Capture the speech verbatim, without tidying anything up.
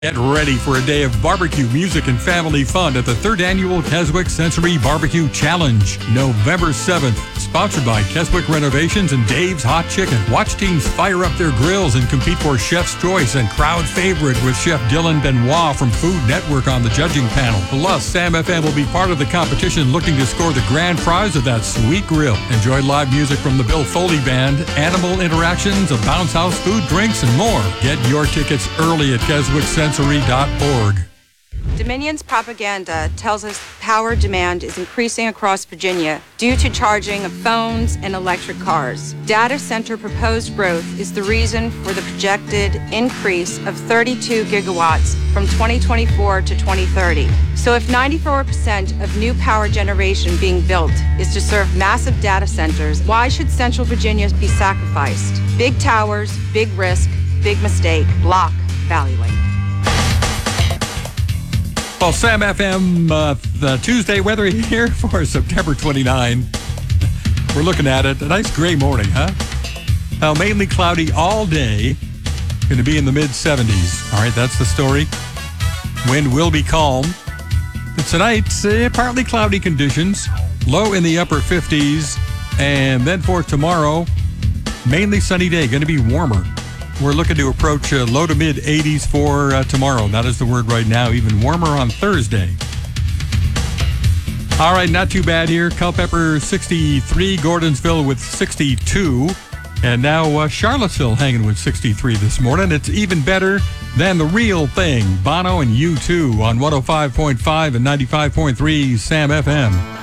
Get ready for a day of barbecue, music, and family fun at the third annual Keswick Sensory Barbecue Challenge, November seventh. Sponsored by Keswick Renovations and Dave's Hot Chicken. Watch teams fire up their grills and compete for Chef's Choice and crowd favorite with Chef Dylan Benoit from Food Network on the judging panel. Plus, Sam F M will be part of the competition looking to score the grand prize of that sweet grill. Enjoy live music from the Bill Foley Band, animal interactions, a bounce house, food, drinks, and more. Get your tickets early at Keswick Sensory dot org. Dominion's propaganda tells us power demand is increasing across Virginia due to charging of phones and electric cars. Data center proposed growth is the reason for the projected increase of thirty-two gigawatts from twenty twenty-four to twenty thirty. So if ninety-four percent of new power generation being built is to serve massive data centers, why should Central Virginia be sacrificed? Big towers, big risk, big mistake. Block valuing. Well, Sam F M, uh, the Tuesday weather here for September twenty-ninth. We're looking at it. A nice gray morning, huh? Now, mainly cloudy all day. Going to be in the mid seventies. All right, that's the story. Wind will be calm. But tonight, uh, partly cloudy conditions. Low in the upper fifties. And then for tomorrow, mainly sunny day. Going to be warmer. We're looking to approach uh, low to mid eighties for uh, tomorrow. That is the word right now. Even warmer on Thursday. All right, not too bad here. Culpeper sixty-three, Gordonsville with sixty-two. And now uh, Charlottesville hanging with sixty-three this morning. It's even better than the real thing. Bono and U two on one oh five point five and ninety-five point three Sam F M.